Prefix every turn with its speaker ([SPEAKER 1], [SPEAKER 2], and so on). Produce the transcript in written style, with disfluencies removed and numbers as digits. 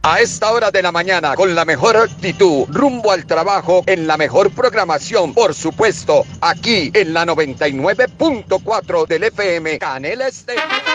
[SPEAKER 1] a esta hora de la mañana con la mejor actitud, rumbo al trabajo en la mejor programación, por supuesto, aquí en la 99.4 del FM Canela Estéreo.